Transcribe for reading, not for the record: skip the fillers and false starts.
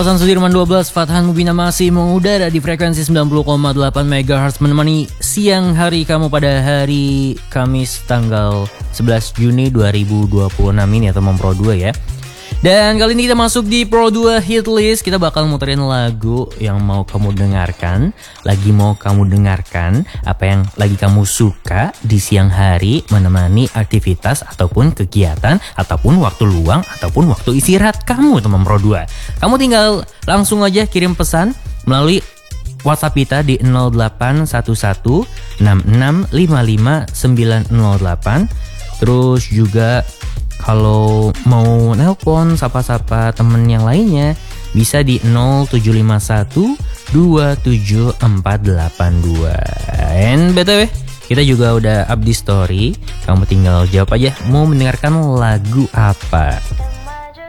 Hasan Sudirman 12, Fathan Mubina masih mengudara di frekuensi 90,8 MHz menemani siang hari kamu pada hari Kamis tanggal 11 Juni 2026 ini atau Pro 2 ya. Dan kali ini kita masuk di Pro 2 Hit List. Kita bakal muterin lagu yang mau kamu dengarkan, apa yang lagi kamu suka di siang hari menemani aktivitas ataupun kegiatan ataupun waktu luang ataupun waktu istirahat kamu teman Pro 2. Kamu tinggal langsung aja kirim pesan melalui WhatsApp kita di 081166559908. Terus juga kalau mau nelpon sapa-sapa temen yang lainnya bisa di 0751 27482. And BTW, kita juga udah up di story. Kamu tinggal jawab aja mau mendengarkan lagu apa.